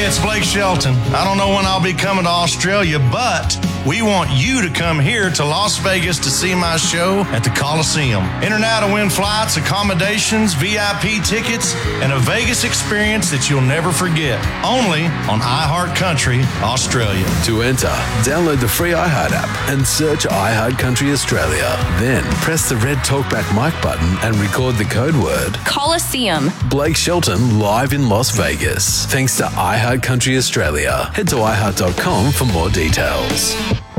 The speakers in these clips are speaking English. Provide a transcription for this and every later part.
Hey, it's Blake Shelton. I don't know when I'll be coming to Australia, but we want you to come here to Las Vegas to see my show at the Coliseum. Enter now to win flights, accommodations, VIP tickets, and a Vegas experience that you'll never forget. Only on iHeartCountry, Australia. To enter, download the free iHeart app and search iHeartCountry Australia. Then press the red TalkBack mic button and record the code word Coliseum. Blake Shelton live in Las Vegas. Thanks to iHeartCountry Australia. Head to iHeart.com for more details.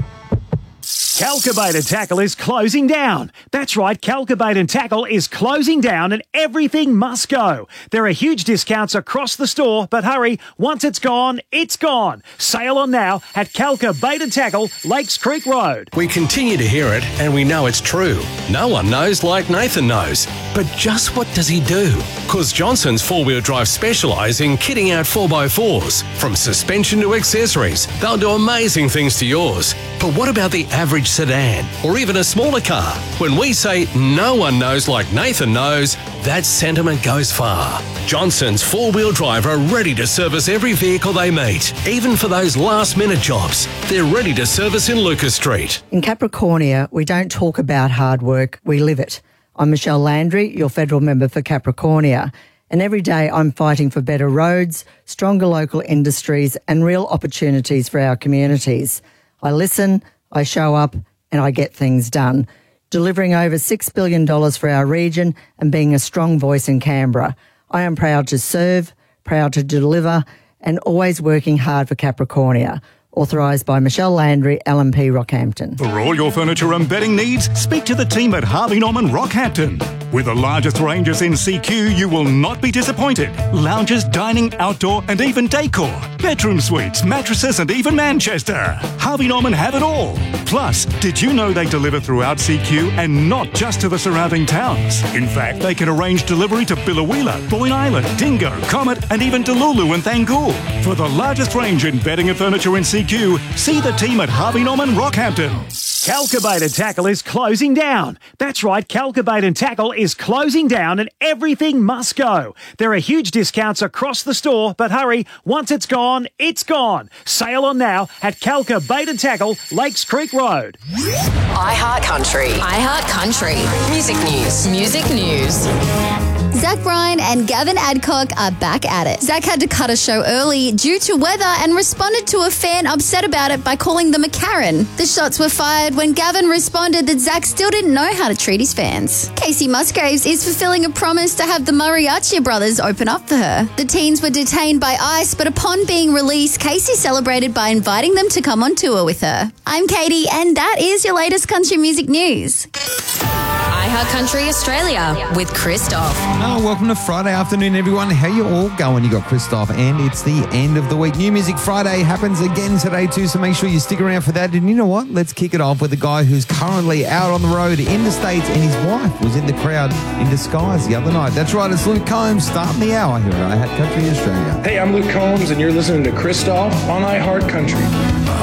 Calcubait and Tackle is closing down. That's right, Calcubait and Tackle is closing down and everything must go. There are huge discounts across the store, but hurry, once it's gone, it's gone. Sale on now at Calcubait and Tackle, Lakes Creek Road. We continue to hear it and we know it's true. No one knows like Nathan knows. But just what does he do? Because Johnson's four-wheel drive specialise in kitting out 4x4s. From suspension to accessories, they'll do amazing things to yours. But what about the average sedan or even a smaller car? When we say no one knows like Nathan knows, that sentiment goes far. Johnson's four-wheel drive are ready to service every vehicle they meet, even for those last-minute jobs. They're ready to service in Lucas Street. In Capricornia, we don't talk about hard work, we live it. I'm Michelle Landry, your federal member for Capricornia, and every day I'm fighting for better roads, stronger local industries and real opportunities for our communities. I listen, I show up and I get things done, delivering over $6 billion for our region and being a strong voice in Canberra. I am proud to serve, proud to deliver and always working hard for Capricornia. Authorised by Michelle Landry, LMP Rockhampton. For all your furniture and bedding needs, speak to the team at Harvey Norman Rockhampton. With the largest ranges in CQ, you will not be disappointed. Lounges, dining, outdoor and even decor. Bedroom suites, mattresses and even Manchester. Harvey Norman have it all. Plus, did you know they deliver throughout CQ and not just to the surrounding towns? In fact, they can arrange delivery to Biloela, Boyne Island, Dingo, Comet and even Delulu and Thangool. For the largest range in bedding and furniture in CQ, see the team at Harvey Norman Rockhampton. Calcubait and Tackle is closing down. That's right, Calcubait and Tackle is closing down and everything must go. There are huge discounts across the store, but hurry, once it's gone, it's gone. Sale on now at Calcubait and Tackle, Lakes Creek Road. iHeartCountry. iHeartCountry. Music News. Music News. Zach Bryan and Gavin Adcock are back at it. Zach had to cut a show early due to weather and responded to a fan upset about it by calling them a Karen. The shots were fired when Gavin responded that Zach still didn't know how to treat his fans. Casey Musgraves is fulfilling a promise to have the Mariachi brothers open up for her. The teens were detained by ICE, but upon being released, Casey celebrated by inviting them to come on tour with her. I'm Katie, and that is your latest country music news. iHeartCountry Australia with Christoph. Oh, welcome to Friday afternoon, everyone. How you all going? You got Christoph, and it's the end of the week. New Music Friday happens again today too, so make sure you stick around for that. And you know what? Let's kick it off with a guy who's currently out on the road in the States, and his wife was in the crowd in disguise the other night. That's right, it's Luke Combs starting the hour here at iHeartCountry Australia. Hey, I'm Luke Combs, and you're listening to Christoph on iHeartCountry.